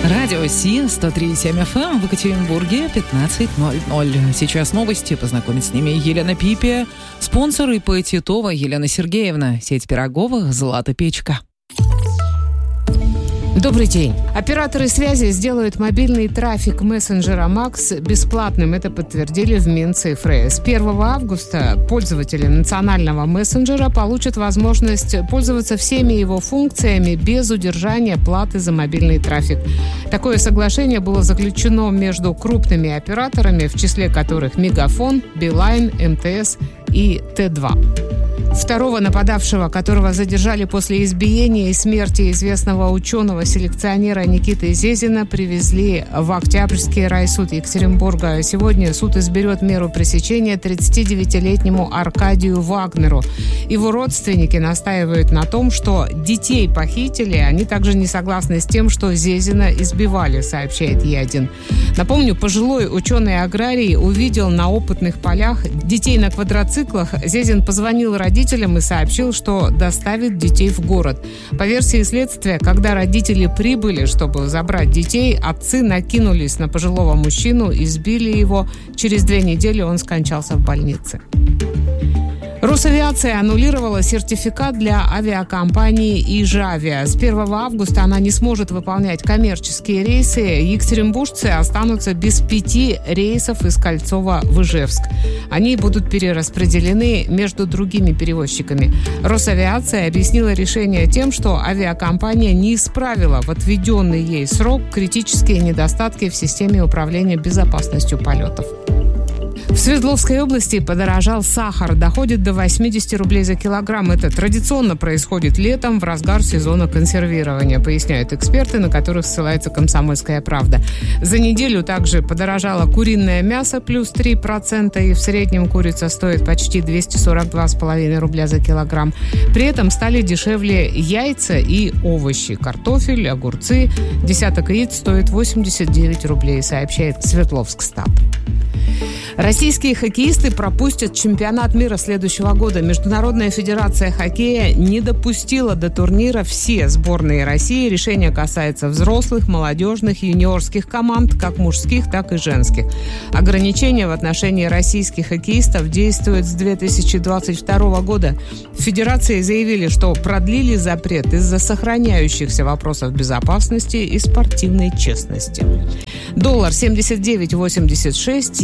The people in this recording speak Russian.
Радио Си, 103,7 FM в Екатеринбурге, 15:00. Сейчас новости, познакомить с ними Елена Пипия, спонсор ИП Титова Елена Сергеевна, сеть пироговых «Злата Печка». Добрый день. Операторы связи сделают мобильный трафик мессенджера Max бесплатным. Это подтвердили в Минцифры. С 1 августа пользователи национального мессенджера получат возможность пользоваться всеми его функциями без удержания платы за мобильный трафик. Такое соглашение было заключено между крупными операторами, в числе которых Мегафон, Билайн, МТС и Т2. Второго нападавшего, которого задержали после избиения и смерти известного ученого-селекционера Никиты Зезина, привезли в Октябрьский райсуд Екатеринбурга. Сегодня суд изберет меру пресечения 39-летнему Аркадию Вагнеру. Его родственники настаивают на том, что детей похитили. Они также не согласны с тем, что Зезина избивали, сообщает Е1. Напомню, пожилой ученый-аграрий увидел на опытных полях детей на квадроциклах. Зезин позвонил родителям и сообщил, что доставит детей в город. По версии следствия, когда родители прибыли, чтобы забрать детей, отцы накинулись на пожилого мужчину, избили его. Через 2 недели он скончался в больнице. Росавиация аннулировала сертификат для авиакомпании «Ижавиа». С 1 августа она не сможет выполнять коммерческие рейсы. Екатеринбуржцы останутся без 5 рейсов из Кольцова в Ижевск. Они будут перераспределены между другими перевозчиками. Росавиация объяснила решение тем, что авиакомпания не исправила в отведенный ей срок критические недостатки в системе управления безопасностью полетов. В Свердловской области подорожал сахар, доходит до 80 рублей за килограмм. Это традиционно происходит летом в разгар сезона консервирования, поясняют эксперты, на которых ссылается «Комсомольская правда». За неделю также подорожало куриное мясо плюс 3%, и в среднем курица стоит почти 242,5 рубля за килограмм. При этом стали дешевле яйца и овощи, картофель, огурцы. Десяток яиц стоит 89 рублей, сообщает Свердловскстат. Российские хоккеисты пропустят чемпионат мира следующего года. Международная федерация хоккея не допустила до турнира все сборные России. Решение касается взрослых, молодежных, юниорских команд, как мужских, так и женских. Ограничения в отношении российских хоккеистов действуют с 2022 года. В федерации заявили, что продлили запрет из-за сохраняющихся вопросов безопасности и спортивной честности. Доллар 79,86.